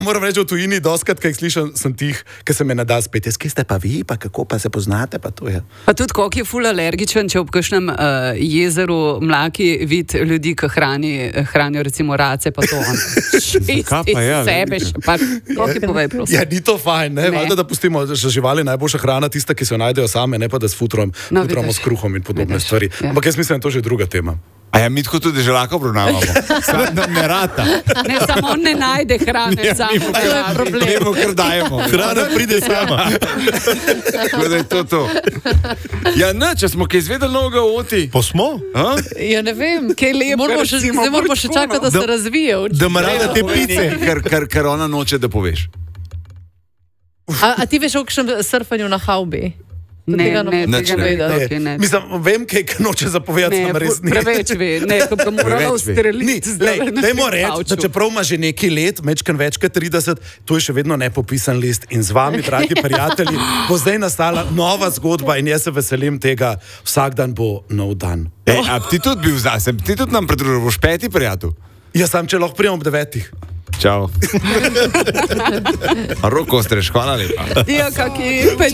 Moram reči, v tujini doskrat, kaj slišam, sem tih, ki se me nada spet. Kje ste pa vi, pa kako pa se poznate, pa to je. Pa tudi, koliko je ful alergičen, če ob kakšnem jezeru mlaki vidi ljudi, ki hranijo recimo race, pa to on. Sebe, pa koliko je povej, prosim. Ja, ni to fajn, ne? Valjda, da pustimo za živali najboljša hrana, tista, ki se jo najdejo same, ne pa da s futramo s kruhom in podobne stvari. Ja. Ampak jaz mislim, da je to že druga tema. A ja, mi tako tudi že lahko obravnavamo. Ne rata. Ne, samo on ne najde hrane, samo to je problem. Vemo, kar dajemo. Hrana pride sama. Tako da je to. Ja, ne, če smo kaj izvedeli novega o Oti. Pa smo? Ja, ne vem. Kaj lepo, Moramo še čakati, da se razvije. Da mrada te pice. Kar ona noče, da poveš. A ti veš o kakšnem surfanju na Haubi? Ne. Mislim, vem, kaj noče zapovedati, sem res ni. Preveč ve, ko ga morala ustreliti. Dajmo reči, da čeprav ima že nekaj let, mečkan več kot 30, to je še vedno nepopisan list. In z vami, dragi prijatelji, bo zdaj nastala nova zgodba in jaz se veselim tega. Vsak dan bo nov dan. A ti tudi bil zase, ti tudi nam pridružil, boš 5. prijatelj? Jaz sam, če lahko prijem ob 9. Čau. Roko ostreš, hvala lepa. Ja, kaki